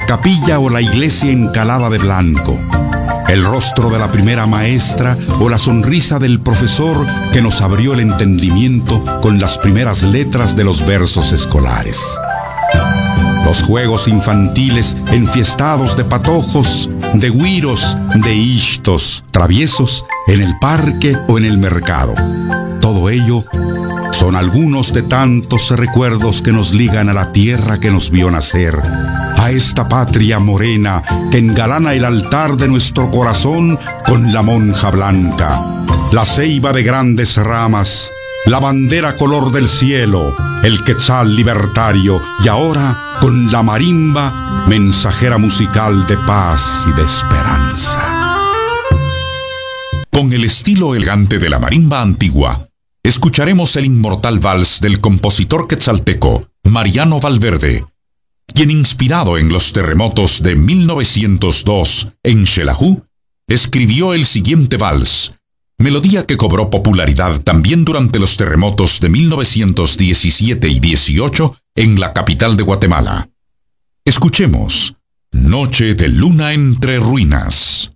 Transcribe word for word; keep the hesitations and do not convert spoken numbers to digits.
capilla o la iglesia encalada de blanco, el rostro de la primera maestra o la sonrisa del profesor que nos abrió el entendimiento con las primeras letras de los versos escolares. Los juegos infantiles enfiestados de patojos, de güiros, de ishtos, traviesos, en el parque o en el mercado. Todo ello son algunos de tantos recuerdos que nos ligan a la tierra que nos vio nacer, a esta patria morena que engalana el altar de nuestro corazón con la monja blanca, la ceiba de grandes ramas, la bandera color del cielo, el quetzal libertario y ahora con la marimba, mensajera musical de paz y de esperanza. Con el estilo elegante de la marimba antigua, escucharemos el inmortal vals del compositor quetzalteco Mariano Valverde, quien, inspirado en los terremotos de mil novecientos dos en Xelajú, escribió el siguiente vals, melodía que cobró popularidad también durante los terremotos de mil novecientos diecisiete y dieciocho en la capital de Guatemala. Escuchemos Noche de Luna entre Ruinas.